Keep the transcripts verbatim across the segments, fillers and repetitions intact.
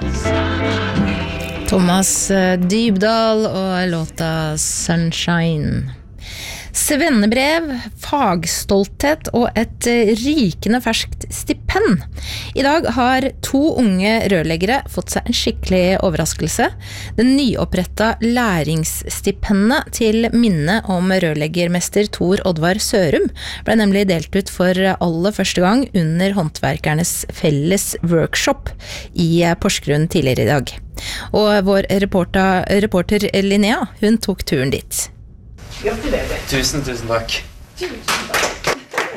Thomas Dybdahl og låta Sunshine. Svennebrev, fagstolthet og et rykende ferskt stipend. I dag har to unge rørleggere fått seg en skikkelig overraskelse. Den nyopprettet læringsstipendet til minne om rørleggermester Tor Oddvar Sørum ble nemlig delt ut for aller første gang under håndverkernes felles workshop i Porsgrunn tidligere i dag. Og vår reporter, reporter Linnea, hun tok turen dit. Gratulerer. Tusen, tusen takk. Tusen takk.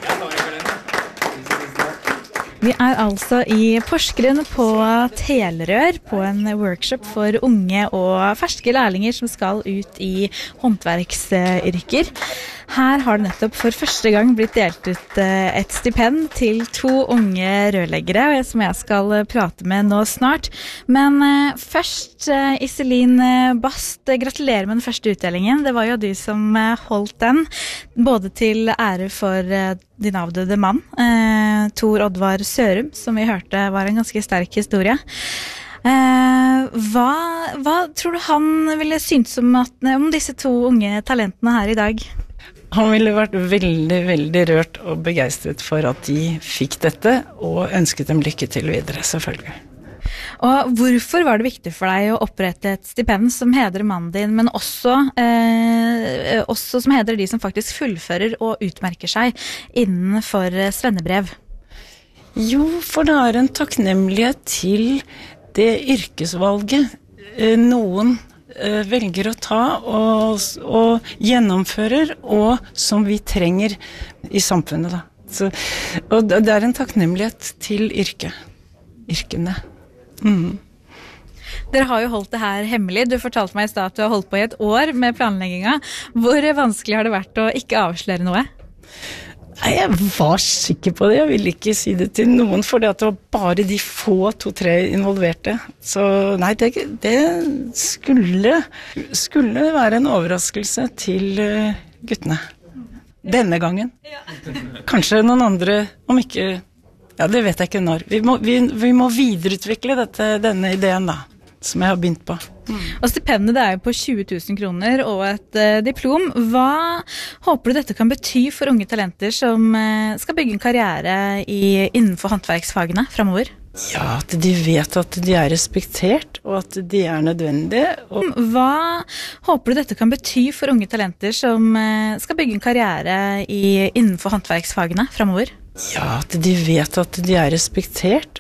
Vi er altså i Porsgrunn på Telerør på en workshop for unge og ferske lærlinger som skal ut i håndverksyrker. Her har det nettopp for første gang blitt delt ut et stipend til to unge rørleggere som jeg skal prate med nå snart. Men først, Iselin Bast, gratulerer med den første utdelingen. Det var jo du som holdt den, både til ære for din avdøde mann, eh, Tor Oddvar Sørum, som vi hørte var en ganske sterk historie. Eh, hva, hva tror du han ville synes om, at, om disse to unge talentene her i dag? Han ville vært veldig, veldig rørt og begeistret for at de fikk dette, og ønsket dem lykke til videre, selvfølgelig. Og hvorfor var det viktig for deg å opprette et stipend som hedrer mannen din, men også, eh, også som hedrer de som faktisk fullfører og utmerker seg innenfor svennebrev? Jo, for det er en takknemlighet til det yrkesvalget eh, noen eh, velger å ta og, og gjennomfører, og som vi trenger i samfunnet. Da. Så, og det er en takknemlighet til yrket, yrkene. Mm. Dere har jo holdt det her hemmelig. Du fortalte meg i stad at du har holdt på i et år med planlegginga. Hvor vanskelig har det vært å ikke avsløre noe? Nei, jeg var sikker på det. Jeg ville ikke si det til noen, for det var bare de få, to-tre involverte. Så nei, det, det skulle, skulle være en overraskelse til guttene. Denne gangen. Kanskje noen andre, om ikke... Ja, det vet jeg ikke når. Vi må, vi, vi må videreutvikle dette, denne ideen da, som jeg har begynt på. Mm. Og stipendet det er jo på tjue tusen kroner og et uh, diplom. Hva håper du dette kan bety for unge talenter som uh, skal bygge en karriere i, innenfor håndverksfagene fremover? Ja, at de vet at de er respektert, og at de er nødvendige. Og hva håper du dette kan bety for unge talenter som uh, skal bygge en karriere i, innenfor håndverksfagene fremover? Ja, at de vet at de er respektert,